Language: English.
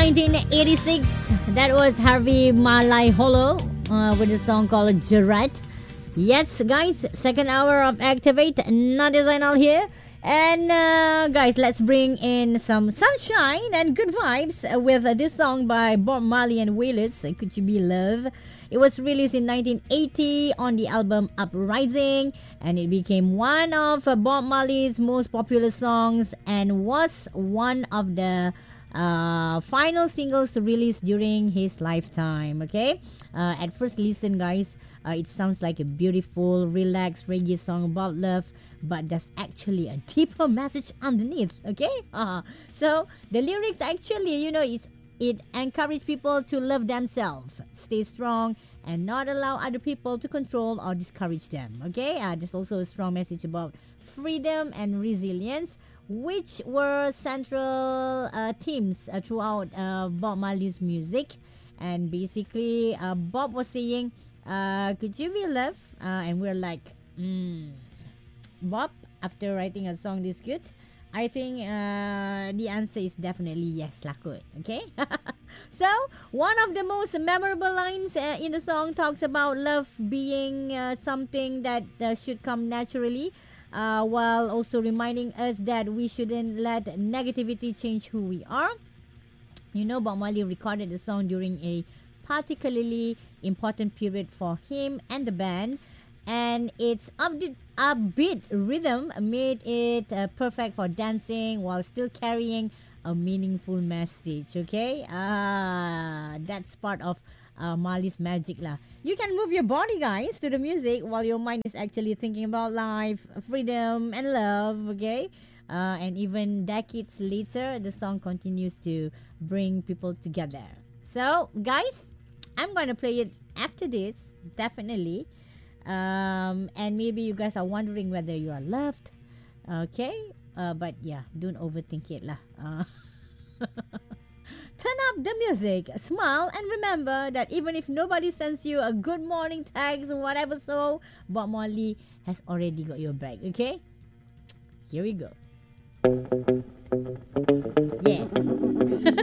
1986, that was Harvey Malai with a song called Jurat. Yes, guys, second hour of Activate. Nadia Zainal here. And guys, let's bring in some sunshine and good vibes with this song by Bob Marley and Wailers, Could You Be Love. It was released in 1980 on the album Uprising, and it became one of Bob Marley's most popular songs and was one of the final singles released during his lifetime. Okay, at first listen, guys, it sounds like a beautiful, relaxed reggae song about love, but there's actually a deeper message underneath. Okay, so the lyrics actually, it encourages people to love themselves, stay strong, and not allow other people to control or discourage them. Okay, there's also a strong message about freedom and resilience, which were central themes throughout Bob Marley's music. And basically, Bob was saying, could you be loved? And we're like, Bob, after writing a song this good, I think the answer is definitely yes, lakut. Okay? So, one of the most memorable lines in the song talks about love being something that should come naturally, while also reminding us that we shouldn't let negativity change who we are. Bob Marley recorded the song during a particularly important period for him and the band, and its upbeat rhythm made it perfect for dancing while still carrying a meaningful message. Okay, that's part of Marley's magic lah. You can move your body, guys, to the music while your mind is actually thinking about life, freedom, and love. Okay, and even decades later, the song continues to bring people together. So, guys, I'm gonna play it after this, definitely. And maybe you guys are wondering whether you are loved. Okay, but yeah, don't overthink it lah. Turn up the music, smile, and remember that even if nobody sends you a good morning text or whatever, so Bob Marley has already got your back. Okay, here we go. Yeah.